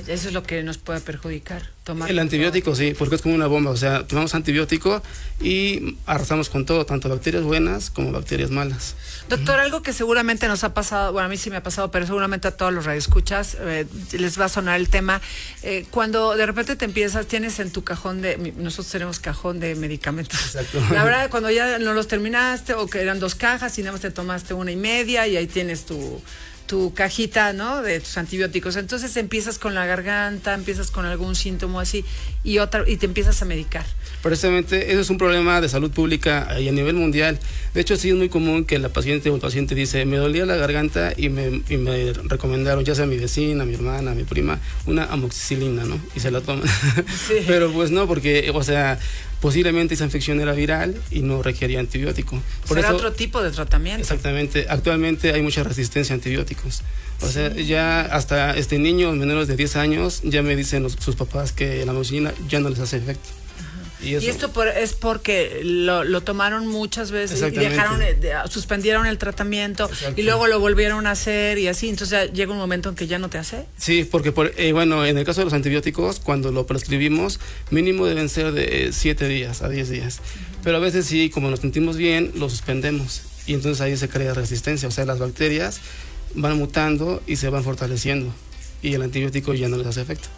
Eso es lo que nos puede perjudicar, tomar el antibiótico, sí, porque es como una bomba, o sea, tomamos antibiótico y arrasamos con todo, tanto bacterias buenas como bacterias malas. Doctor, algo que seguramente nos ha pasado, bueno, a mí sí me ha pasado, pero seguramente a todos los radioescuchas les va a sonar el tema, cuando de repente tienes en tu cajón nosotros tenemos cajón de medicamentos. Exacto. La verdad, cuando ya no los terminaste, o que eran 2 cajas y nada más te tomaste 1.5 y ahí tienes tu cajita, ¿no? De tus antibióticos. Entonces empiezas con la garganta, empiezas con algún síntoma así y te empiezas a medicar. Precisamente eso es un problema de salud pública y a nivel mundial. De hecho, sí es muy común que la paciente o el paciente dice, me dolía la garganta y me recomendaron, ya sea mi vecina, mi hermana, mi prima, una amoxicilina, ¿no? Y se la toman. Sí. Pero pues no, porque, o sea, posiblemente esa infección era viral y no requería antibiótico. Será otro tipo de tratamiento. Exactamente. Actualmente hay mucha resistencia a antibióticos. O sea, ya hasta niños menores de 10 años ya me dicen sus papás que la amoxicilina ya no les hace efecto. Y esto es porque lo tomaron muchas veces y suspendieron el tratamiento. Exacto. Y luego lo volvieron a hacer y así, entonces llega un momento en que ya no te hace. Sí, porque bueno, en el caso de los antibióticos, cuando lo prescribimos, mínimo deben ser de 7 días a 10 días. Pero a veces sí, como nos sentimos bien, lo suspendemos y entonces ahí se crea resistencia, o sea, las bacterias van mutando y se van fortaleciendo y el antibiótico ya no les hace efecto.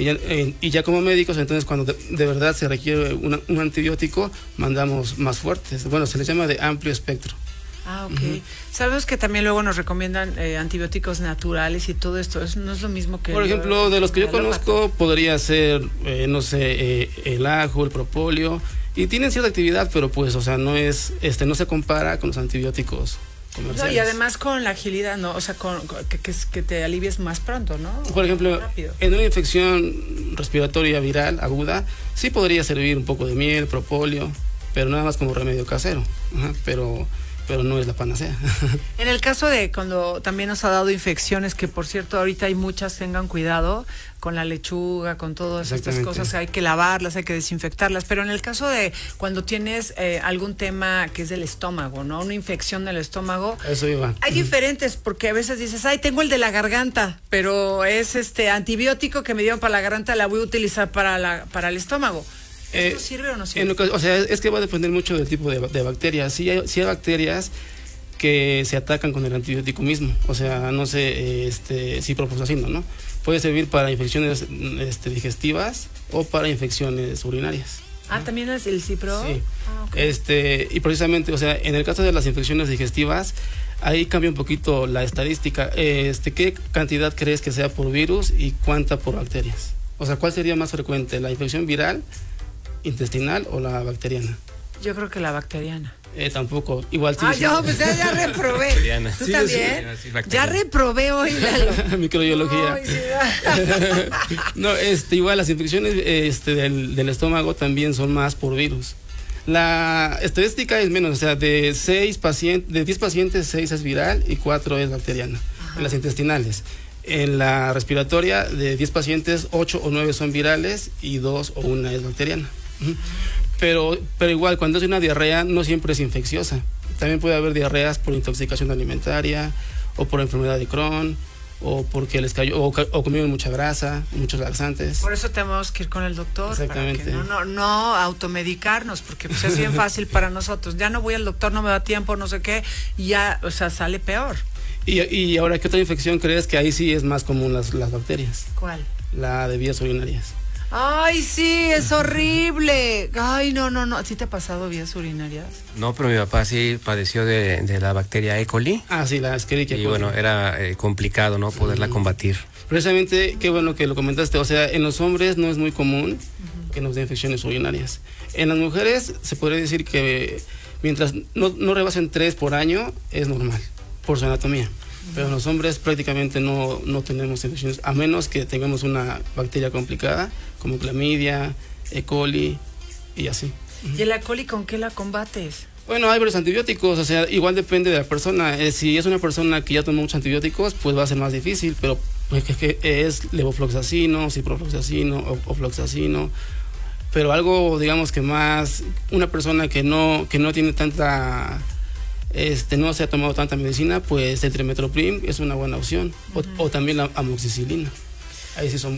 Y ya como médicos, entonces cuando de verdad se requiere un antibiótico, mandamos más fuertes. Bueno, se les llama de amplio espectro. Ah, ok. Sabemos que también luego nos recomiendan antibióticos naturales y todo esto. No es lo mismo que... Por ejemplo, de los que yo conozco, podría ser, no sé, el ajo, el propóleo. Y tienen cierta actividad, pero pues, o sea, no se compara con los antibióticos. No, y además con la agilidad, ¿no? O sea, que te alivies más pronto, ¿no? Por ejemplo, en una infección respiratoria viral aguda, sí podría servir un poco de miel, propóleo, pero nada más como remedio casero. Pero no es la panacea. En el caso de cuando también nos ha dado infecciones, que por cierto ahorita hay muchas, tengan cuidado con la lechuga, con todas estas cosas, hay que lavarlas, hay que desinfectarlas, pero en el caso de cuando tienes algún tema que es del estómago, ¿no? Una infección del estómago. Eso iba. Hay diferentes, porque a veces dices, tengo el de la garganta, pero es antibiótico que me dieron para la garganta, la voy a utilizar para el estómago. ¿Esto sirve o no sirve? O sea, es que va a depender mucho del tipo de bacterias. Sí hay bacterias que se atacan con el antibiótico mismo. O sea, no sé, ciprofloxacino, ¿no? Puede servir para infecciones digestivas o para infecciones urinarias. ¿También es el cipro? Sí. Okay. Y precisamente, o sea, en el caso de las infecciones digestivas, ahí cambia un poquito la estadística. ¿Qué cantidad crees que sea por virus y cuánta por bacterias? O sea, ¿cuál sería más frecuente, la infección viral, intestinal o la bacteriana? Yo creo que la bacteriana. Tampoco, igual sí. Yo pues ya reprobé. ¿Tú sí, también? Sí, ya reprobé hoy microbiología. Ay, sí. No, igual las infecciones del estómago también son más por virus. La estadística es menos, o sea, de 10 pacientes, 6 es viral y 4 es bacteriana. En las intestinales. En la respiratoria, de 10 pacientes, 8 o 9 son virales y 2 o 1 es bacteriana. Pero igual, cuando es una diarrea, no siempre es infecciosa. También puede haber diarreas por intoxicación alimentaria, o por enfermedad de Crohn, o porque les cayó, o comieron mucha grasa, muchos laxantes. Por eso tenemos que ir con el doctor. Exactamente. Para que no automedicarnos, porque pues, es bien fácil para nosotros. Ya no voy al doctor, no me da tiempo, no sé qué, y ya, o sea, sale peor. Y ahora, ¿qué otra infección crees que ahí sí es más común las bacterias? ¿Cuál? La de vías urinarias. Ay, sí, es horrible. Ay, no. ¿Sí te ha pasado vías urinarias? No, pero mi papá sí padeció de la bacteria E. coli. Sí, la Escherichia coli. Y bueno, era complicado, ¿no? Poderla combatir. Precisamente, qué bueno que lo comentaste. O sea, en los hombres no es muy común que nos dé infecciones urinarias. En las mujeres se podría decir que mientras no rebasen 3 por año, es normal, por su anatomía. Pero en los hombres prácticamente no tenemos infecciones, a menos que tengamos una bacteria complicada, como clamidia, E. coli y así. ¿Y el E. coli con qué la combates? Bueno, hay varios antibióticos, o sea, igual depende de la persona. Si es una persona que ya tomó muchos antibióticos, pues va a ser más difícil, pero que es levofloxacino, ciprofloxacino o floxacino. Pero algo, digamos que más, una persona que no tiene tanta... no se ha tomado tanta medicina, pues el trimethoprim es una buena opción, o también la amoxicilina. Ahí sí son